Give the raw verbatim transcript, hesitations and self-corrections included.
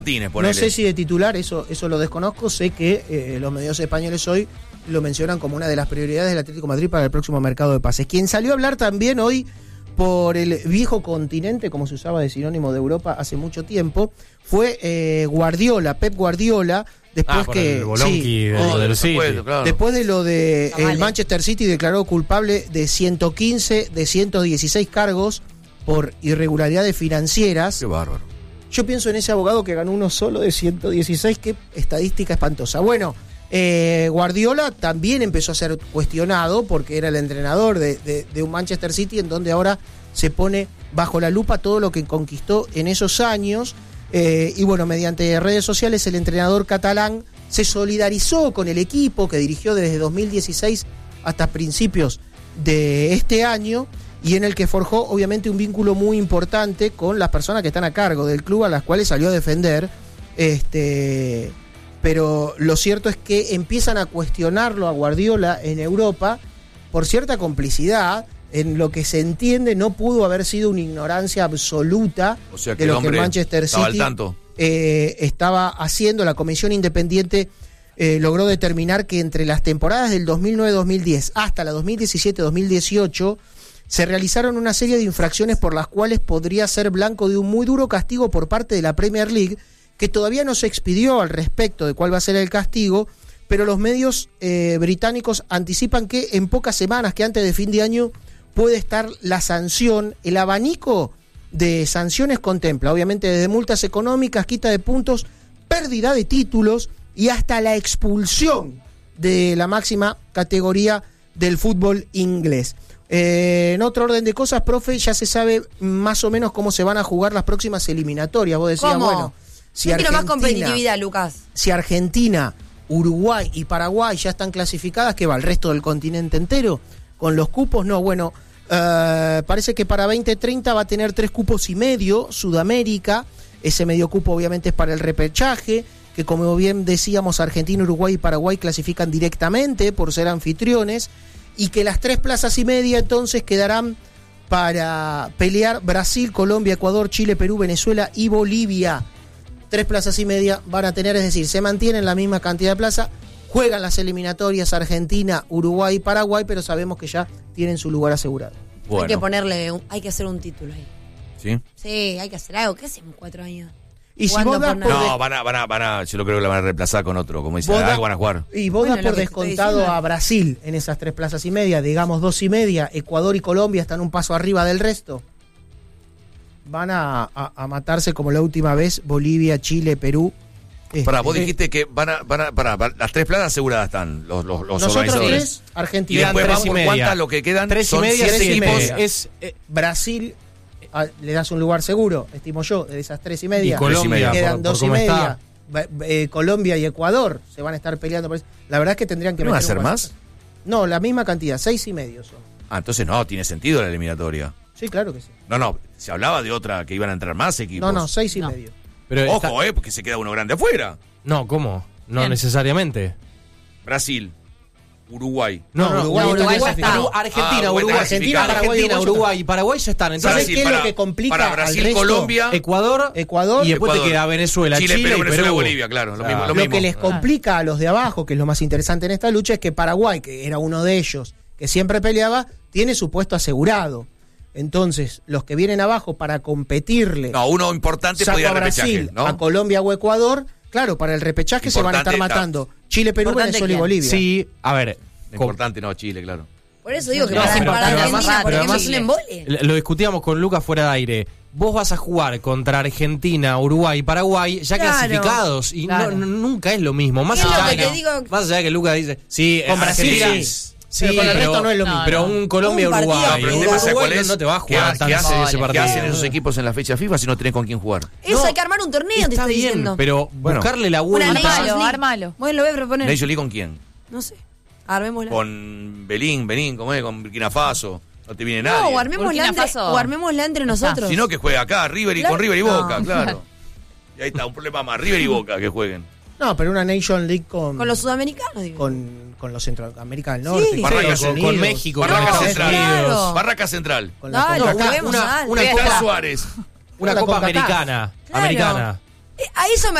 No sé si de titular, eso, eso lo desconozco. Sé que eh, los medios españoles hoy lo mencionan como una de las prioridades del Atlético de Madrid para el próximo mercado de pases. Quien salió a hablar también hoy por el viejo continente, como se usaba de sinónimo de Europa hace mucho tiempo, fue eh, Guardiola, Pep Guardiola, después ah, que el Bolonqui sí, de, oh, del City. Supuesto, claro. Después de lo de el Manchester City declaró culpable de ciento quince de ciento dieciséis cargos por irregularidades financieras. Qué bárbaro. Yo pienso en ese abogado que ganó uno solo de ciento dieciséis, qué estadística espantosa. Bueno, eh, Guardiola también empezó a ser cuestionado porque era el entrenador de, de, de un Manchester City en donde ahora se pone bajo la lupa todo lo que conquistó en esos años. Eh, y bueno, mediante redes sociales el entrenador catalán se solidarizó con el equipo que dirigió desde dos mil dieciséis hasta principios de este año, y en el que forjó obviamente un vínculo muy importante con las personas que están a cargo del club, a las cuales salió a defender. Este, pero lo cierto es que empiezan a cuestionarlo a Guardiola en Europa por cierta complicidad. En lo que se entiende, no pudo haber sido una ignorancia absoluta o sea que de lo el que el Manchester City eh, estaba haciendo. La comisión independiente eh, logró determinar que entre las temporadas del dos mil nueve dos mil diez hasta la dos mil diecisiete dos mil dieciocho se realizaron una serie de infracciones por las cuales podría ser blanco de un muy duro castigo por parte de la Premier League, que todavía no se expidió al respecto de cuál va a ser el castigo, pero los medios eh, británicos anticipan que en pocas semanas, que antes de fin de año, puede estar la sanción. El abanico de sanciones contempla, obviamente, desde multas económicas, quita de puntos, pérdida de títulos y hasta la expulsión de la máxima categoría del fútbol inglés. Eh, en otro orden de cosas, profe, ya se sabe más o menos cómo se van a jugar las próximas eliminatorias. Vos decías, ¿Cómo? bueno, si Yo quiero Argentina, más competitividad, Lucas. Si Argentina, Uruguay y Paraguay ya están clasificadas, ¿qué va? ¿El resto del continente entero? Con los cupos, no, bueno, uh, parece que para veinte treinta va a tener tres cupos y medio, Sudamérica. Ese medio cupo obviamente es para el repechaje, que como bien decíamos, Argentina, Uruguay y Paraguay clasifican directamente por ser anfitriones, y que las tres plazas y media entonces quedarán para pelear Brasil, Colombia, Ecuador, Chile, Perú, Venezuela y Bolivia. Tres plazas y media van a tener, es decir, se mantienen la misma cantidad de plazas, juegan las eliminatorias Argentina, Uruguay y Paraguay, pero sabemos que ya tienen su lugar asegurado. Bueno. Hay que ponerle, un, hay que hacer un título ahí. ¿Sí? Sí, hay que hacer algo. ¿Qué hacemos cuatro años? Y si vos das por no, van a, van a, van a, yo lo creo que la van a reemplazar con otro, como dice, algo van a jugar. Y vos bueno, das por descontado a Brasil en esas tres plazas y media, digamos dos y media, Ecuador y Colombia están un paso arriba del resto. Van a, a, a matarse como la última vez Bolivia, Chile, Perú. Este, Pará, vos dijiste que van a, van a, pará, las tres plazas aseguradas están los, los, los Nosotros organizadores. Tres, Argentina. Y después tres vamos y por media. cuántas lo que quedan. Tres son y media, siete equipos. media. Es eh, Brasil, a, le das un lugar seguro, estimo yo, de esas tres y media. Y Colombia, quedan por, dos por y media. Está. Eh, Colombia y Ecuador se van a estar peleando por eso. La verdad es que tendrían que ¿No va a meter ser un más? No, la misma cantidad, seis y medio son. Ah, entonces no, tiene sentido la eliminatoria. Sí, claro que sí. No, no, se hablaba de otra que iban a entrar más equipos. No, no, seis y no. medio. Pero Ojo, está... eh, porque se queda uno grande afuera. No, ¿cómo? No Bien. necesariamente. Brasil, Uruguay. No, No, Uruguay, no, Uruguay está ya está. clasificado. Argentina, Ah, Uruguay, Uruguay Argentina, está Argentina, clasificado. Uruguay y Paraguay ya están. Entonces, Brasil, ¿qué es lo para- que complica para al Brasil, resto? Colombia, Ecuador, Ecuador y después Ecuador. te queda Venezuela, Chile, Chile, Perú, y Venezuela, Perú. Bolivia, claro, lo Ah. mismo. Lo, Lo mismo. que les complica a los de abajo, que es lo más interesante en esta lucha, es que Paraguay, que era uno de ellos, que siempre peleaba, tiene su puesto asegurado. Entonces, los que vienen abajo para competirle, No, uno importante saco podía a ir al Brasil, repechaje, ¿no? a Colombia o Ecuador, claro, para el repechaje se van a estar Importante, matando Chile, Perú, Importante Venezuela y quién. Bolivia. Sí, a ver. Lo importante no, Chile, claro. Por eso digo que No, pasen pero- para pero Argentina, además- porque pero es además- un embole. Lo discutíamos con Lucas fuera de aire. Vos vas a jugar contra Argentina, Uruguay y Paraguay ya Claro, clasificados y claro. no, no- nunca es lo mismo. Más Es lo allá, que de te que, digo. más allá de que Lucas dice, sí, Con Brasil, Argentina, sí. sí, Pero con el pero, resto no es lo mismo. pero un Colombia Un partido, Uruguay, pero el Uruguay, tema, ¿sabes cuál no, es? no te va a ¿Qué, jugar qué tan hacen, ese ¿Qué partido. hacen esos equipos en la fecha FIFA si no tenés con quién jugar? Eso No, hay que armar un torneo, te Está estoy bien, diciendo. pero Bueno. buscarle la Una vuelta. Nations Armalo, League. armalo. Bueno, lo voy a proponer. ¿Nation League con quién? No sé. Armémosla. Con Belín, Benín, ¿cómo es? Con Burkina Faso. No te viene nadie. No, o armémosla, Burkina entre, Faso. o armémosla entre nosotros. Si no, que juegue acá, River y Claro. con River y Boca, No. claro. Y ahí está, un problema más. River y Boca que jueguen. No, pero una Nation League con, Con los sudamericanos, digo. con, con los Centroamérica del Norte. Sí. con Barraca Estados con, Unidos, con México, con Barraca Estados Central. Unidos. Barraca Central. con la Dale, CONCACAF. juguemos, una- dale. una Está Copa- Suárez. Una La Copa CONCACAF. Americana. Claro. Americana. A eso me